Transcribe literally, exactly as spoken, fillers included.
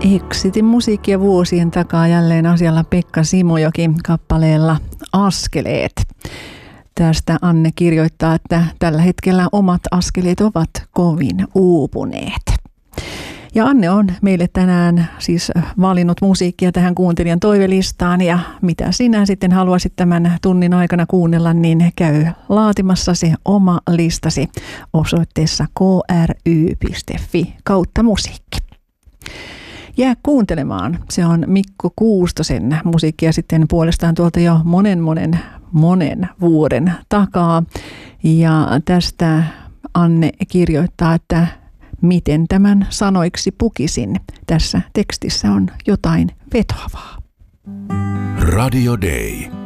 Exitin musiikkia vuosien takaa jälleen asialla Pekka Simojoki kappaleella Askeleet. Tästä Anne kirjoittaa, että tällä hetkellä omat askeleet ovat kovin uupuneet. Ja Anne on meille tänään siis valinnut musiikkia tähän kuuntelijan toivelistaan, ja mitä sinä sitten haluaisit tämän tunnin aikana kuunnella, niin käy laatimassa se oma listasi osoitteessa k r y piste f i kautta musiikki. Jää kuuntelemaan. Se on Mikko Kuustosen musiikkia sitten puolestaan tuolta jo monen monen monen vuoden takaa. Ja tästä Anne kirjoittaa, että miten tämän sanoiksi pukisin. Tässä tekstissä on jotain vetoavaa. Radio Day.